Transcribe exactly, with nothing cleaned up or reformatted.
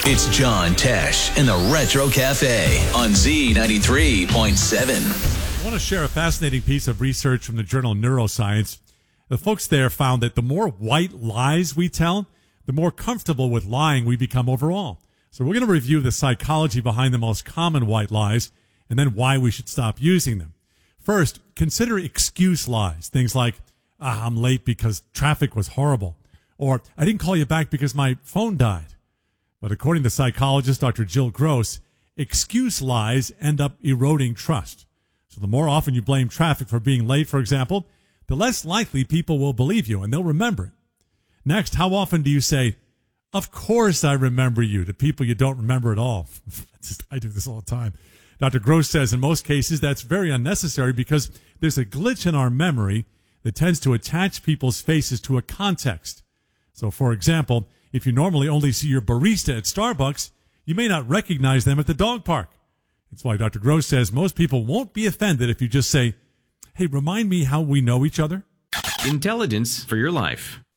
It's John Tesh in the Retro Cafe on Z ninety-three point seven. I want to share a fascinating piece of research from the journal Neuroscience. The folks there found that the more white lies we tell, the more comfortable with lying we become overall. So we're going to review the psychology behind the most common white lies and then why we should stop using them. First, consider excuse lies. Things like, ah, I'm late because traffic was horrible. Or, I didn't call you back because my phone died. But according to psychologist Doctor Jill Gross, excuse lies end up eroding trust. So the more often you blame traffic for being late, for example, the less likely people will believe you and they'll remember it. Next, how often do you say, of course I remember you, to people you don't remember at all? I do this all the time. Doctor Gross says in most cases that's very unnecessary because there's a glitch in our memory that tends to attach people's faces to a context. So, for example, if you normally only see your barista at Starbucks, you may not recognize them at the dog park. That's why Doctor Gross says most people won't be offended if you just say, hey, remind me how we know each other. Intelligence for your life.